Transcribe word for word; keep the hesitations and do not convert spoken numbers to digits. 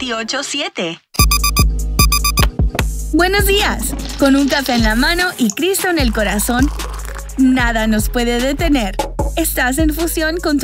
dieciocho siete. Buenos días. Con un café en la mano y Cristo en el corazón, nada nos puede detener. Estás en fusión con tu